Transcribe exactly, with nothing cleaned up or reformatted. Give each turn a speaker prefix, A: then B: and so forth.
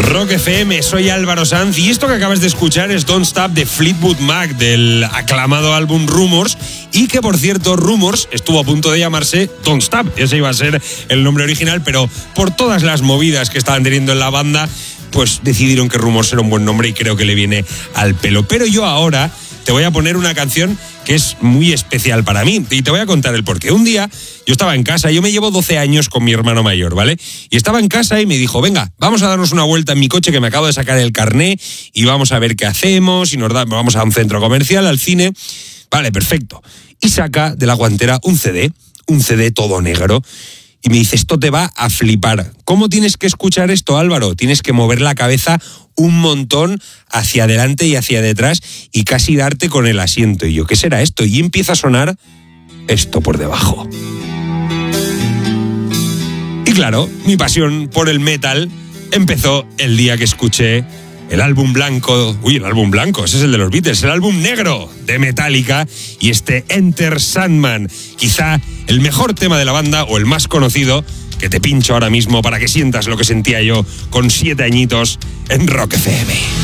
A: Rock F M, soy Álvaro Sanz y esto que acabas de escuchar es Don't Stop de Fleetwood Mac del aclamado álbum Rumours, y que por cierto Rumours estuvo a punto de llamarse Don't Stop, ese iba a ser el nombre original, pero por todas las movidas que estaban teniendo en la banda, pues decidieron que Rumours era un buen nombre y creo que le viene al pelo. Pero yo ahora te voy a poner una canción que es muy especial para mí y te voy a contar el porqué. Un día yo estaba en casa, yo me llevo doce años con mi hermano mayor, ¿vale? Y estaba en casa y me dijo, venga, vamos a darnos una vuelta en mi coche que me acabo de sacar el carné y vamos a ver qué hacemos y nos da, vamos a un centro comercial, al cine. Vale, perfecto. Y saca de la guantera un C D, un C D todo negro. Y me dice, esto te va a flipar. ¿Cómo tienes que escuchar esto, Álvaro? Tienes que mover la cabeza un montón hacia adelante y hacia detrás y casi darte con el asiento. Y yo, ¿qué será esto? Y empieza a sonar esto por debajo. Y claro, mi pasión por el metal empezó el día que escuché el álbum blanco, uy, el álbum blanco, ese es el de los Beatles, el álbum negro de Metallica y este Enter Sandman, quizá el mejor tema de la banda o el más conocido, que te pincho ahora mismo para que sientas lo que sentía yo con siete añitos en Rock F M.